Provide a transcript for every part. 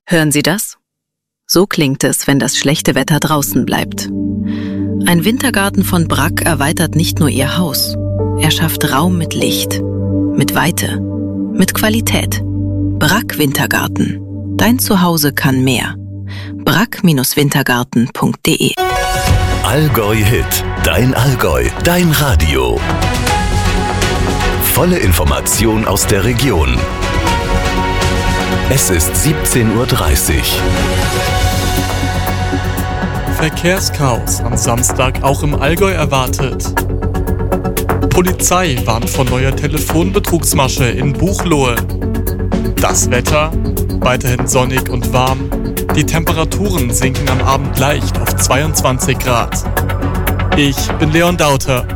Hören Sie das? So klingt es, wenn das schlechte Wetter draußen bleibt. Ein Wintergarten von Bragg erweitert nicht nur Ihr Haus. Er schafft Raum mit Licht, mit Weite, mit Qualität. Bragg Wintergarten. Dein Zuhause kann mehr. bragg-wintergarten.de. Allgäu Hit. Dein Allgäu. Dein Radio. Volle Information aus der Region. Es ist 17:30 Uhr. Verkehrschaos am Samstag auch im Allgäu erwartet. Polizei warnt vor neuer Telefonbetrugsmasche in Buchloe. Das Wetter? Weiterhin sonnig und warm. Die Temperaturen sinken am Abend leicht auf 22 Grad. Ich bin Leon Dauter.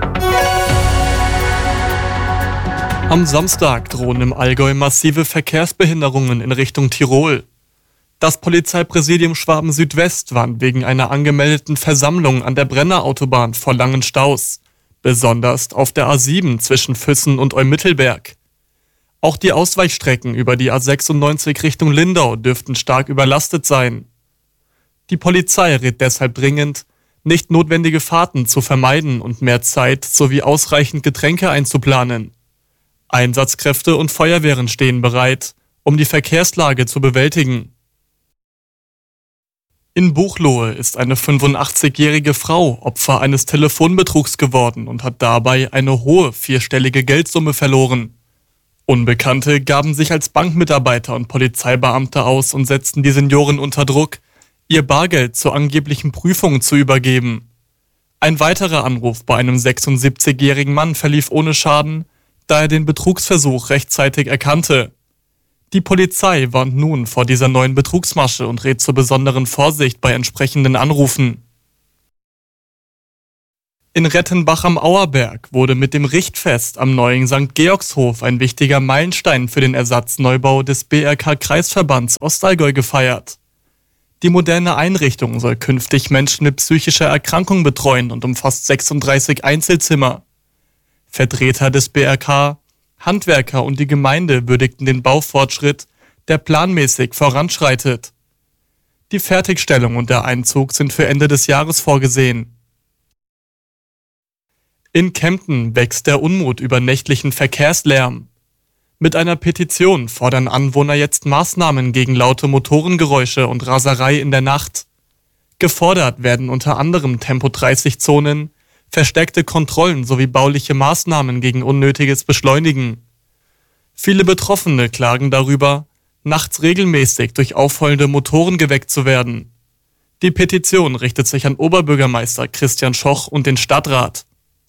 Am Samstag drohen im Allgäu massive Verkehrsbehinderungen in Richtung Tirol. Das Polizeipräsidium Schwaben-Südwest warnt wegen einer angemeldeten Versammlung an der Brennerautobahn vor langen Staus, besonders auf der A7 zwischen Füssen und Eumittelberg. Auch die Ausweichstrecken über die A96 Richtung Lindau dürften stark überlastet sein. Die Polizei rät deshalb dringend, nicht notwendige Fahrten zu vermeiden und mehr Zeit sowie ausreichend Getränke einzuplanen. Einsatzkräfte und Feuerwehren stehen bereit, um die Verkehrslage zu bewältigen. In Buchloe ist eine 85-jährige Frau Opfer eines Telefonbetrugs geworden und hat dabei eine hohe vierstellige Geldsumme verloren. Unbekannte gaben sich als Bankmitarbeiter und Polizeibeamte aus und setzten die Seniorin unter Druck, ihr Bargeld zur angeblichen Prüfung zu übergeben. Ein weiterer Anruf bei einem 76-jährigen Mann verlief ohne Schaden, da er den Betrugsversuch rechtzeitig erkannte. Die Polizei warnt nun vor dieser neuen Betrugsmasche und rät zur besonderen Vorsicht bei entsprechenden Anrufen. In Rettenbach am Auerberg wurde mit dem Richtfest am neuen St. Georgshof ein wichtiger Meilenstein für den Ersatzneubau des BRK-Kreisverbands Ostallgäu gefeiert. Die moderne Einrichtung soll künftig Menschen mit psychischer Erkrankung betreuen und umfasst 36 Einzelzimmer. Vertreter des BRK, Handwerker und die Gemeinde würdigten den Baufortschritt, der planmäßig voranschreitet. Die Fertigstellung und der Einzug sind für Ende des Jahres vorgesehen. In Kempten wächst der Unmut über nächtlichen Verkehrslärm. Mit einer Petition fordern Anwohner jetzt Maßnahmen gegen laute Motorengeräusche und Raserei in der Nacht. Gefordert werden unter anderem Tempo-30-Zonen, verstärkte Kontrollen sowie bauliche Maßnahmen gegen unnötiges Beschleunigen. Viele Betroffene klagen darüber, nachts regelmäßig durch aufheulende Motoren geweckt zu werden. Die Petition richtet sich an Oberbürgermeister Christian Schoch und den Stadtrat.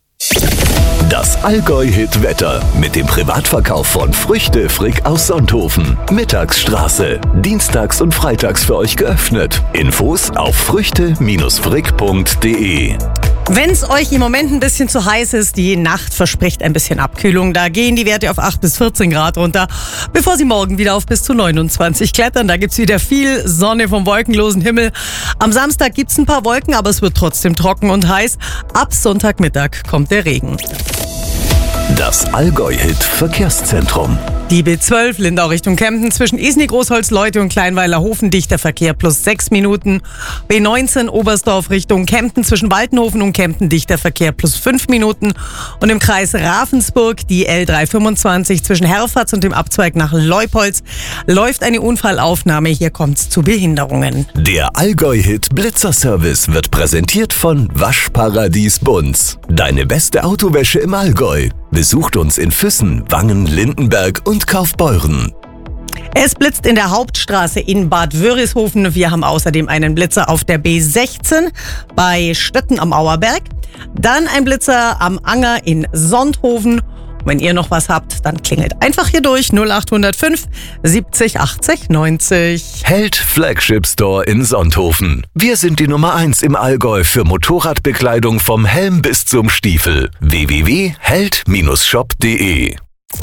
Das Allgäu-Hit-Wetter mit dem Privatverkauf von Früchte Frick aus Sonthofen. Mittagsstraße. Dienstags und freitags für euch geöffnet. Infos auf früchte-frick.de. Wenn es euch im Moment ein bisschen zu heiß ist, die Nacht verspricht ein bisschen Abkühlung. Da gehen die Werte auf 8 bis 14 Grad runter, bevor sie morgen wieder auf bis zu 29 klettern. Da gibt's wieder viel Sonne vom wolkenlosen Himmel. Am Samstag gibt's ein paar Wolken, aber es wird trotzdem trocken und heiß. Ab Sonntagmittag kommt der Regen. Das Allgäu-Hit-Verkehrszentrum. Die B12 Lindau Richtung Kempten zwischen Isny, Großholz, Leute und Kleinweiler Hofen dichter Verkehr plus 6 Minuten. B19 Oberstdorf Richtung Kempten zwischen Waltenhofen und Kempten dichter Verkehr plus 5 Minuten. Und im Kreis Ravensburg die L325 zwischen Herfatz und dem Abzweig nach Leupolz läuft eine Unfallaufnahme. Hier kommt's zu Behinderungen. Der Allgäu-Hit Blitzerservice wird präsentiert von Waschparadies Bunz. Deine beste Autowäsche im Allgäu. Besucht uns in Füssen, Wangen, Lindenberg und Kaufbeuren. Es blitzt in der Hauptstraße in Bad Wörishofen. Wir haben außerdem einen Blitzer auf der B16 bei Stötten am Auerberg. Dann ein Blitzer am Anger in Sonthofen. Wenn ihr noch was habt, dann klingelt einfach hier durch 0805 70 80 90. Held Flagship Store in Sonthofen. Wir sind die Nummer 1 im Allgäu für Motorradbekleidung vom Helm bis zum Stiefel. www.held-shop.de.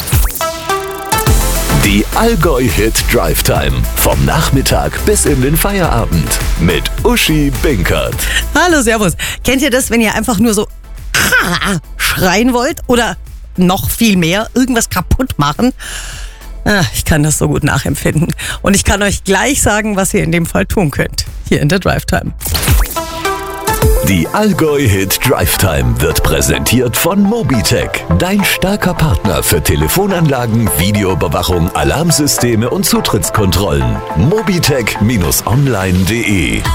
Die Allgäu-Hit Drive Time. Vom Nachmittag bis in den Feierabend. Mit Uschi Binkert. Hallo, servus. Kennt ihr das, wenn ihr einfach nur so schreien wollt oder noch viel mehr, irgendwas kaputt machen? Ich kann das so gut nachempfinden. Und ich kann euch gleich sagen, was ihr in dem Fall tun könnt. Hier in der Drive Time. Die Allgäu Hit Drive Time wird präsentiert von Mobitech, dein starker Partner für Telefonanlagen, Videoüberwachung, Alarmsysteme und Zutrittskontrollen. Mobitech-online.de